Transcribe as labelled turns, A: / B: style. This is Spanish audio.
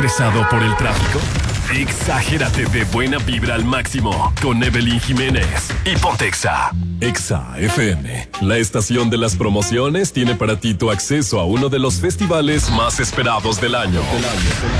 A: ¿Estresado por el tráfico? Exagérate de buena vibra al máximo con Evelyn Jiménez y ponte Exa. Exa FM, la estación de las promociones, tiene para ti tu acceso a uno de los festivales más esperados del año.